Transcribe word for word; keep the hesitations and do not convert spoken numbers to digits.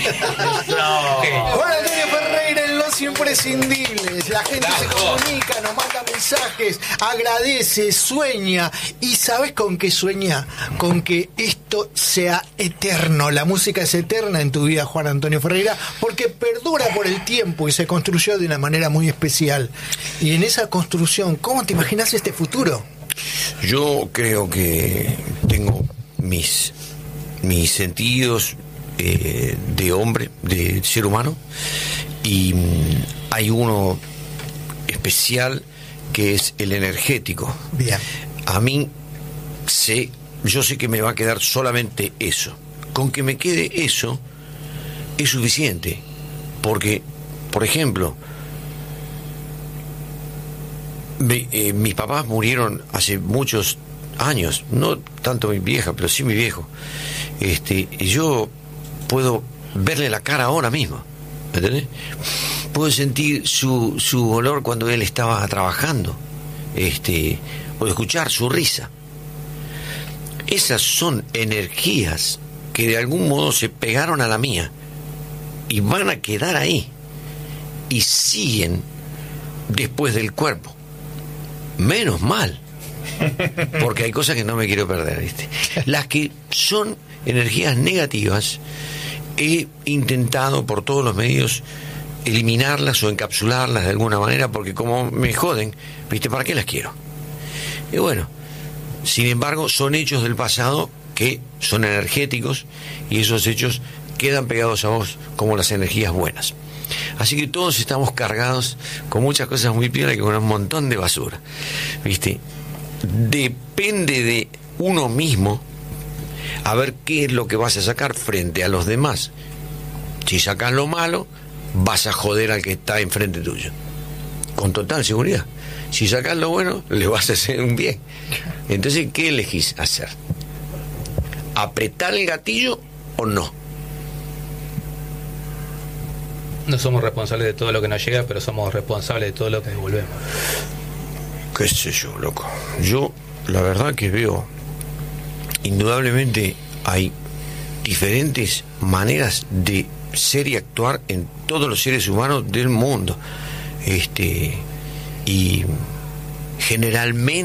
Juan Antonio Ferreira en Los Imprescindibles. La gente se comunica, nos manda mensajes, agradece, sueña. ¿Y sabes con qué sueña? Con que esto sea eterno. La música es eterna en tu vida, Juan Antonio Ferreira, porque perdura por el tiempo y se construyó de una manera muy especial. Y en esa construcción, ¿cómo te imaginas este futuro? Yo creo que tengo mis, mis sentidos eh, de hombre, de ser humano, y mm, hay uno especial que es el energético. Bien. A mí sé, yo sé que me va a quedar solamente eso. Con que me quede eso es suficiente, porque, por ejemplo, Me, eh, mis papás murieron hace muchos años, no tanto mi vieja, pero sí mi viejo. Este, y yo puedo verle la cara ahora mismo, ¿me entendés? Puedo sentir su, su olor cuando él estaba trabajando, este, puedo escuchar su risa. Esas son energías que de algún modo se pegaron a la mía y van a quedar ahí y siguen después del cuerpo. Menos mal, porque hay cosas que no me quiero perder, ¿viste? Las que son energías negativas, he intentado por todos los medios eliminarlas o encapsularlas de alguna manera, porque como me joden, ¿viste? ¿Para qué las quiero? Y bueno, sin embargo, son hechos del pasado que son energéticos y esos hechos quedan pegados a vos como las energías buenas. Así que todos estamos cargados con muchas cosas muy piolas y con un montón de basura, ¿viste? Depende de uno mismo a ver qué es lo que vas a sacar frente a los demás. Si sacas lo malo, vas a joder al que está enfrente tuyo, con total seguridad. Si sacas lo bueno, le vas a hacer un bien. Entonces, ¿qué elegís hacer? ¿Apretar el gatillo o no? No somos responsables de todo lo que nos llega, pero somos responsables de todo lo que devolvemos. Qué sé yo, loco. Yo, la verdad que veo, indudablemente hay diferentes maneras de ser y actuar en todos los seres humanos del mundo. Este, y generalmente